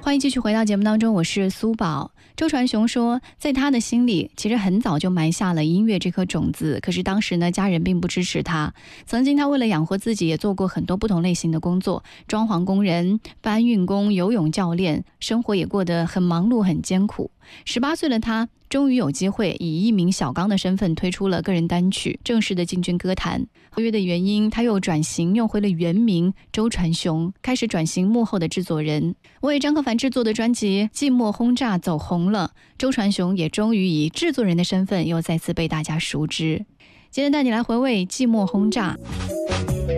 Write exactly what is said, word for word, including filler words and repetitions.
欢迎继续回到节目当中，我是苏宝。周传雄说，在他的心里其实很早就埋下了音乐这颗种子，可是当时呢，家人并不支持他。曾经他为了养活自己，也做过很多不同类型的工作，装潢工人、搬运工、游泳教练，生活也过得很忙碌很艰苦。十八岁的他终于有机会以一名小刚的身份推出了个人单曲，正式的进军歌坛。合约的原因，他又转型用回了原名周传雄，开始转型幕后的制作人。为张克凡制作的专辑《寂寞轰炸》走红了，周传雄也终于以制作人的身份又再次被大家熟知。今天带你来回味《寂寞轰炸》。